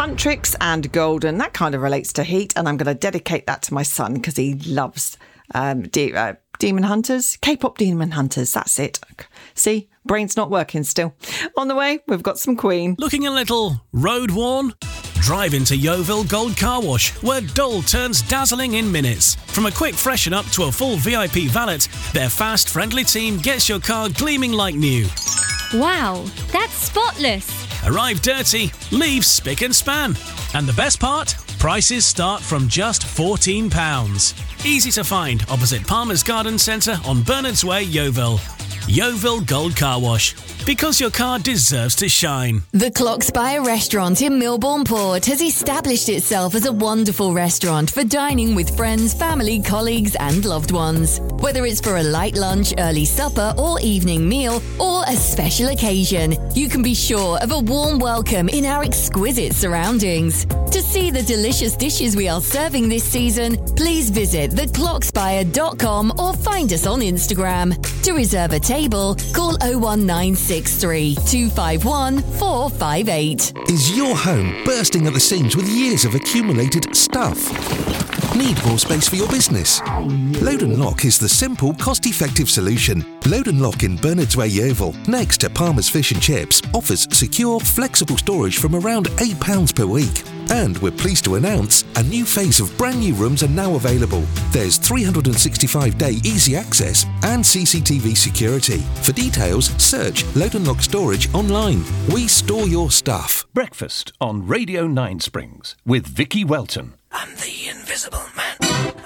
Huntrix and Golden. That kind of relates to heat, and I'm going to dedicate that to my son because he loves Demon Hunters. K-pop Demon Hunters, that's it. See, brain's not working still. On the way, we've got some Queen. Looking a little road-worn? Drive into Yeovil Gold Car Wash, where dull turns dazzling in minutes. From a quick freshen up to a full VIP valet, their fast, friendly team gets your car gleaming like new. Wow, that's spotless. Arrive dirty, leave spick and span. And the best part? Prices start from just £14. Easy to find opposite Palmer's Garden Centre on Bernards Way, Yeovil. Yeovil Gold Car Wash. Because your car deserves to shine. The Clockspire restaurant in Milbourne Port has established itself as a wonderful restaurant for dining with friends, family, colleagues and loved ones. Whether it's for a light lunch, early supper or evening meal, or a special occasion, you can be sure of a warm welcome in our exquisite surroundings. To see the delicious dishes we are serving this season, please visit theclockspire.com or find us on Instagram. To reserve a table, call 01963 251 458. Is your home bursting at the seams with years of accumulated stuff? Need more space for your business? Load and Lock is the simple, cost-effective solution. Load and Lock in Bernards Way, Yeovil, next to Palmer's Fish and Chips, offers secure, flexible storage from around £8 per week. And we're pleased to announce a new phase of brand new rooms are now available. There's 365-day easy access and CCTV security. For details, search Load and Lock Storage online. We store your stuff. Breakfast on Radio 9 Springs with Vicky Welton. I'm the Invisible Man.